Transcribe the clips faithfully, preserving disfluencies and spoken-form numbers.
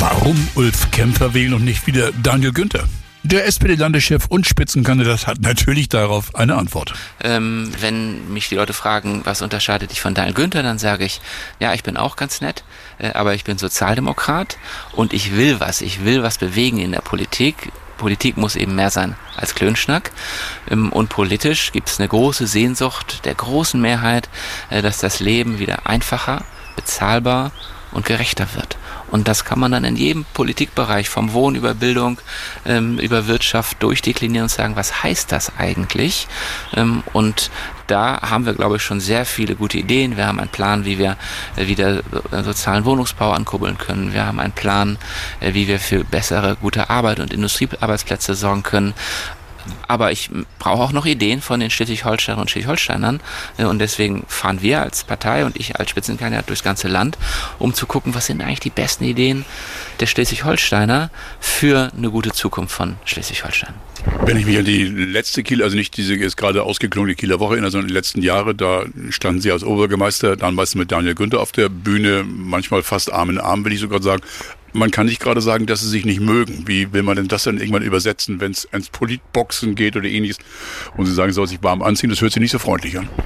Warum Ulf Kämpfer wählen und nicht wieder Daniel Günther? Der S P D-Landeschef und Spitzenkandidat hat natürlich darauf eine Antwort. Ähm, wenn mich die Leute fragen, was unterscheidet dich von Daniel Günther, dann sage ich, ja, ich bin auch ganz nett, äh, aber ich bin Sozialdemokrat und ich will was. Ich will was bewegen in der Politik. Politik muss eben mehr sein als Klönschnack. Ähm, und politisch gibt es eine große Sehnsucht der großen Mehrheit, äh, dass das Leben wieder einfacher, bezahlbar und gerechter wird. Und das kann man dann in jedem Politikbereich, vom Wohnen über Bildung, ähm, über Wirtschaft durchdeklinieren und sagen, was heißt das eigentlich? Ähm, und da haben wir, glaube ich, schon sehr viele gute Ideen. Wir haben einen Plan, wie wir äh, wieder äh, sozialen Wohnungsbau ankurbeln können. Wir haben einen Plan, äh, wie wir für bessere, gute Arbeit und Industriearbeitsplätze sorgen können. Aber ich brauche auch noch Ideen von den Schleswig-Holsteinern und Schleswig-Holsteinern und deswegen fahren wir als Partei und ich als Spitzenkandidat durchs ganze Land, um zu gucken, was sind eigentlich die besten Ideen der Schleswig-Holsteiner für eine gute Zukunft von Schleswig-Holstein. Wenn ich mich an die letzte Kiel, also nicht diese jetzt gerade ausgeklungene Kieler Woche erinnere, sondern die letzten Jahre, da standen Sie als Oberbürgermeister, dann meistens mit Daniel Günther auf der Bühne, manchmal fast Arm in Arm, will ich sogar sagen. Man kann nicht gerade sagen, dass sie sich nicht mögen. Wie will man denn das dann irgendwann übersetzen, wenn es ins Politboxen geht oder ähnliches und Sie sagen, soll sich warm anziehen? Das hört sich nicht so freundlich an.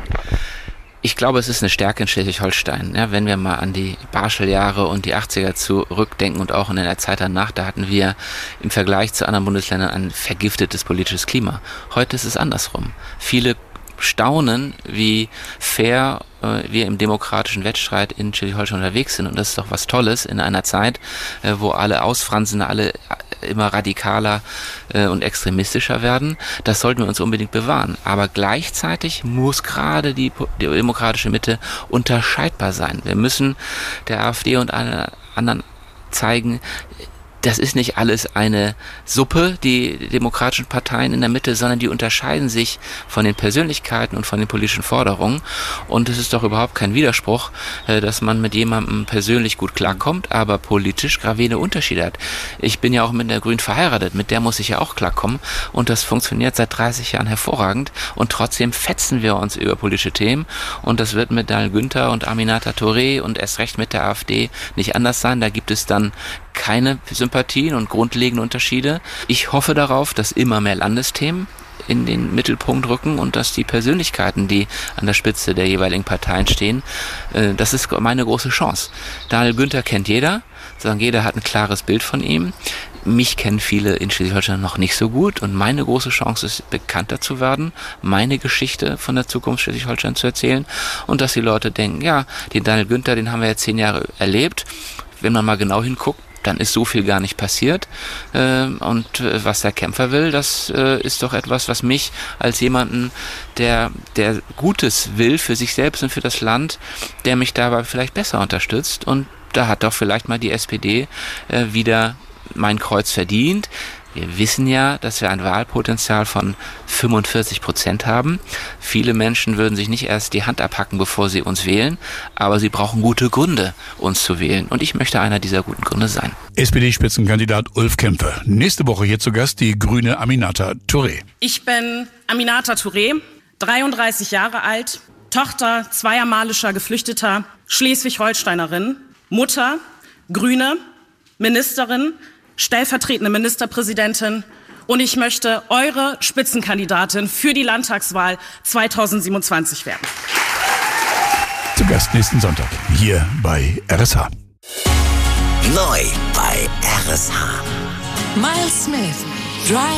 Ich glaube, es ist eine Stärke in Schleswig-Holstein. Ja, wenn wir mal an die Barschel-Jahre und die achtziger zurückdenken und auch in der Zeit danach, da hatten wir im Vergleich zu anderen Bundesländern ein vergiftetes politisches Klima. Heute ist es andersrum. Viele staunen, wie fair äh, wir im demokratischen Wettstreit in Schleswig-Holstein unterwegs sind. Und das ist doch was Tolles in einer Zeit, äh, wo alle ausfransen, alle immer radikaler äh, und extremistischer werden. Das sollten wir uns unbedingt bewahren. Aber gleichzeitig muss gerade die, die demokratische Mitte unterscheidbar sein. Wir müssen der AfD und allen anderen zeigen, das ist nicht alles eine Suppe, die demokratischen Parteien in der Mitte, sondern die unterscheiden sich von den Persönlichkeiten und von den politischen Forderungen. Und es ist doch überhaupt kein Widerspruch, dass man mit jemandem persönlich gut klarkommt, aber politisch gravierende Unterschiede hat. Ich bin ja auch mit der Grünen verheiratet, mit der muss ich ja auch klarkommen. Und das funktioniert seit dreißig Jahren hervorragend. Und trotzdem fetzen wir uns über politische Themen. Und das wird mit Daniel Günther und Aminata Touré und erst recht mit der AfD nicht anders sein. Da gibt es dann keine Sympathien und grundlegende Unterschiede. Ich hoffe darauf, dass immer mehr Landesthemen in den Mittelpunkt rücken und dass die Persönlichkeiten, die an der Spitze der jeweiligen Parteien stehen, äh, das ist meine große Chance. Daniel Günther kennt jeder, sagen jeder hat ein klares Bild von ihm. Mich kennen viele in Schleswig-Holstein noch nicht so gut und meine große Chance ist, bekannter zu werden, meine Geschichte von der Zukunft Schleswig-Holstein zu erzählen und dass die Leute denken, ja, den Daniel Günther, den haben wir jetzt zehn Jahre erlebt. Wenn man mal genau hinguckt, dann ist so viel gar nicht passiert. Und was der Kämpfer will, das ist doch etwas, was mich als jemanden, der, der Gutes will für sich selbst und für das Land, der mich dabei vielleicht besser unterstützt. Und da hat doch vielleicht mal die S P D wieder mein Kreuz verdient. Wir wissen ja, dass wir ein Wahlpotenzial von fünfundvierzig Prozent haben. Viele Menschen würden sich nicht erst die Hand abhacken, bevor sie uns wählen, aber sie brauchen gute Gründe, uns zu wählen. Und ich möchte einer dieser guten Gründe sein. S P D-Spitzenkandidat Ulf Kämpfer. Nächste Woche hier zu Gast die grüne Aminata Touré. Ich bin Aminata Touré, dreiunddreißig Jahre alt, Tochter zweier malischer Geflüchteter, Schleswig-Holsteinerin, Mutter, Grüne, Ministerin, stellvertretende Ministerpräsidentin und ich möchte eure Spitzenkandidatin für die Landtagswahl zweitausendsiebenundzwanzig werden. Zu Gast nächsten Sonntag hier bei R S H. Neu bei R S H. Miles Smith. Drive